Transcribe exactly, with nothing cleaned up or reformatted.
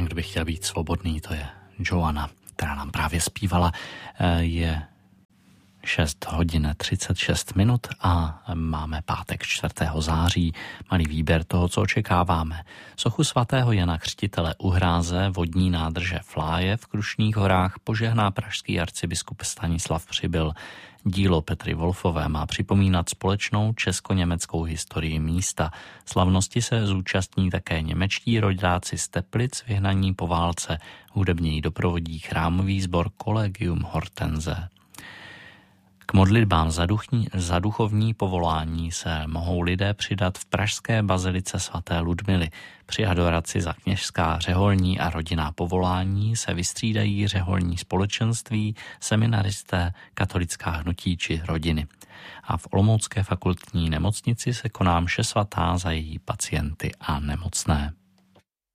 Kdo by chtěl být svobodný, to je Joanna, která nám právě zpívala. Je šest hodin třicet šest minut a máme pátek čtvrtého září. Malý výběr toho, co očekáváme. Sochu svatého Jana Křtitele u Hráze, vodní nádrže Fláje v Krušných horách požehná pražský arcibiskup Stanislav Přibyl. Dílo Petry Wolfové má připomínat společnou česko-německou historii místa. Slavnosti se zúčastní také němečtí rodáci z Teplic vyhnaní po válce. Hudebně ji doprovodí chrámový sbor Collegium Hortense. K modlitbám za, duchní, za duchovní povolání se mohou lidé přidat v pražské bazilice svaté Ludmily. Při adoraci za kněžská, řeholní a rodinná povolání se vystřídají řeholní společenství, seminaristé, katolická hnutí či rodiny. A v Olomoucké fakultní nemocnici se koná mše svatá za její pacienty a nemocné.